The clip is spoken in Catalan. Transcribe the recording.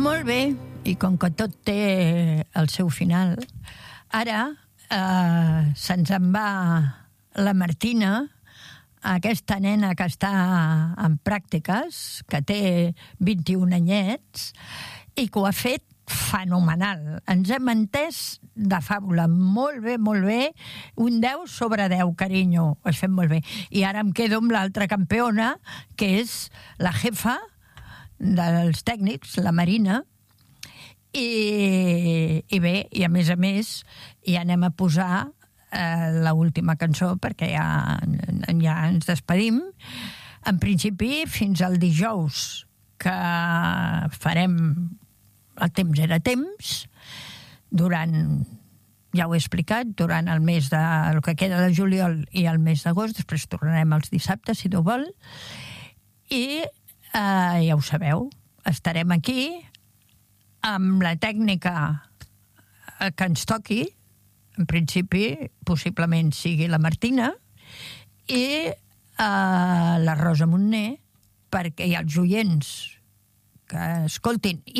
Molt bé, i com que tot té el seu final, ara se'ns en va la Martina, aquesta nena que està en pràctiques, que té 21 anyets, i que ho ha fet fenomenal. Ens hem entès de fàbula. Molt bé, un 10 sobre 10, carinyo. Ho has fet molt bé. I ara em quedo amb l'altra campiona, que és la jefa dels tècnics, la Marina, i bé, i a més, ja anem a posar l'última cançó, perquè ja ens despedim. En principi, fins al dijous, que farem El temps era temps, durant, ja ho he explicat, durant el mes de, el que queda de juliol i el mes d'agost, després tornarem els dissabtes, si Déu vol, i ja ho sabeu, estarem aquí amb la tècnica que ens toqui, en principi, possiblement sigui la Martina, i la Rosa Montner, perquè hi ha els oients que escoltin